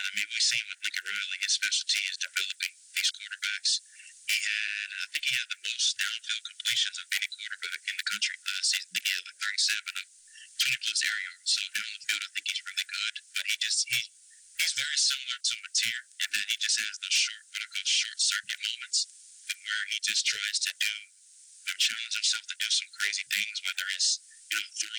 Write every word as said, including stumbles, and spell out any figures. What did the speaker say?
I mean, we've seen with Lincoln Riley, his specialty is developing these quarterbacks. He had, I think he had the most downfield completions of any quarterback in the country last season. I think he had like thirty-seven of twenty plus air yards. So down the field, I think he's really good. But he just, he, he's very similar to Mateer in that he just has those short, what I call short circuit moments where he just tries to do, you know, challenge himself to do some crazy things, whether it's, you know, throwing